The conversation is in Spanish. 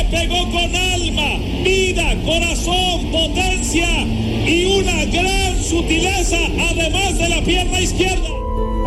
pegó con alma, vida, corazón, potencia y una gran sutileza, además de la pierna izquierda.